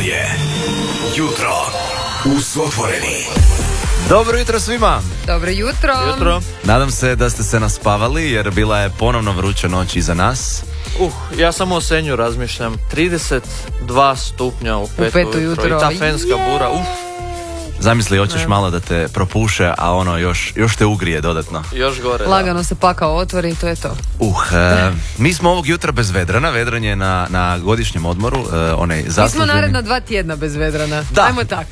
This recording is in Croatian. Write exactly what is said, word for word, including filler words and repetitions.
je Jutro uz Otvoreni. Dobro jutro svima. Dobro jutro. Jutro. Nadam se da ste se naspavali jer bila je ponovno vruća noć iza nas. Uh, ja samo o Senju razmišljam. trideset dva stupnja u petu, petu jutro. jutro. I ta fenska bura. Uf. Zamisli, hoćeš malo da te propuše, a ono još, još te ugrije dodatno. Još gore. Lagano da. se pakao otvori i to je to. Uh, e, mi smo ovog jutra bez Vedrana. Vedran je na, na godišnjem odmoru. E, onaj Mi smo zasluženi. naredna dva tjedna bez Vedrana. Da. Ajmo tak.